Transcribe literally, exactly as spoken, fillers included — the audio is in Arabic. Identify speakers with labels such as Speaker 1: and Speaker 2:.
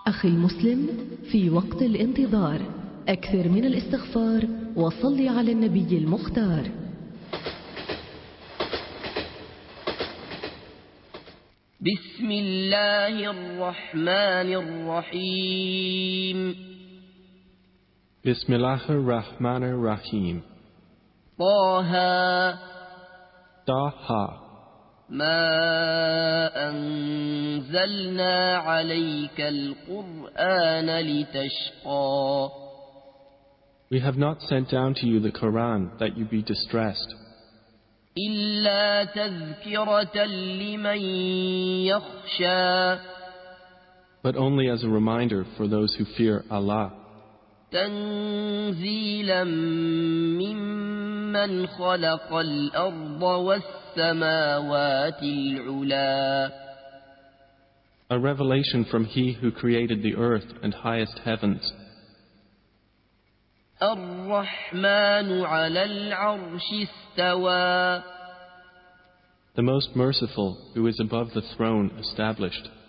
Speaker 1: أخي المسلم، في وقت الانتظار أكثر من الاستغفار وصل على النبي المختار.
Speaker 2: بسم الله الرحمن الرحيم.
Speaker 3: بسم الله الرحمن الرحيم.
Speaker 2: طه
Speaker 3: طه
Speaker 2: ما أنزلنا عليك القرآن لتشقى.
Speaker 3: We have not sent down to you the Quran that you be distressed,
Speaker 2: إلا تذكرة لمن يخشى.
Speaker 3: but only as a reminder for those who fear Allah.
Speaker 2: تنزيلا ممن خلق الأرض والسماوات العلا.
Speaker 3: A revelation from He who created the earth and highest heavens.
Speaker 2: الرحمن على العرش استوى.
Speaker 3: The most merciful, who is above the throne, established.